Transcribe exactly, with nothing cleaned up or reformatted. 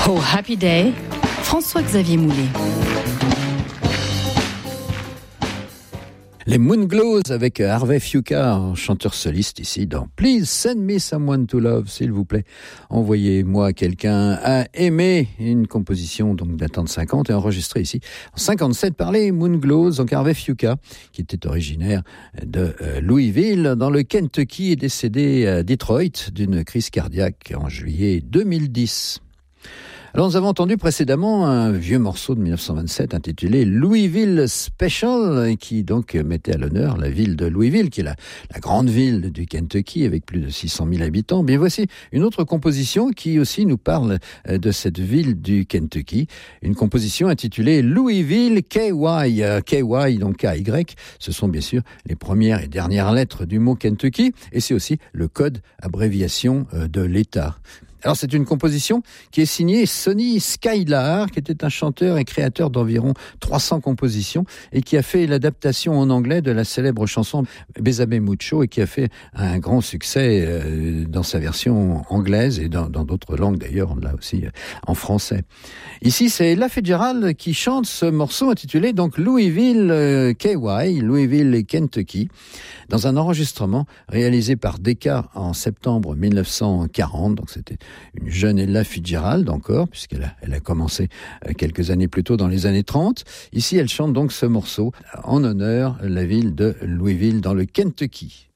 Oh Happy Day, François-Xavier Moulet. Les Moonglows avec Harvey Fiuca, chanteur soliste ici dans Please Send Me Someone to Love, s'il vous plaît. Envoyez-moi quelqu'un à aimer, une composition donc datant de cinquante et enregistrée ici en cinquante-sept par les Moonglows, donc Harvey Fiuca, qui était originaire de Louisville dans le Kentucky, est décédé à Detroit d'une crise cardiaque en juillet deux mille dix. Alors, nous avons entendu précédemment un vieux morceau de dix-neuf cent vingt-sept intitulé Louisville Special, qui donc mettait à l'honneur la ville de Louisville, qui est la, la grande ville du Kentucky avec plus de six cent mille habitants. Bien, voici une autre composition qui aussi nous parle de cette ville du Kentucky. Une composition intitulée Louisville K Y. K Y, donc K Y, ce sont bien sûr les premières et dernières lettres du mot Kentucky, et c'est aussi le code abréviation de l'État. Alors c'est une composition qui est signée Sonny Skylar, qui était un chanteur et créateur d'environ trois cents compositions et qui a fait l'adaptation en anglais de la célèbre chanson Bésame Mucho et qui a fait un grand succès euh, dans sa version anglaise et dans, dans d'autres langues d'ailleurs, on l'a aussi euh, en français. Ici c'est Ella Fitzgerald qui chante ce morceau intitulé donc Louisville euh, K Y, Louisville Kentucky, dans un enregistrement réalisé par Decca en septembre dix-neuf cent quarante, donc c'était une jeune Ella Fitzgerald encore, puisqu'elle a, elle a commencé quelques années plus tôt dans les années trente. Ici, elle chante donc ce morceau en honneur de la ville de Louisville dans le Kentucky.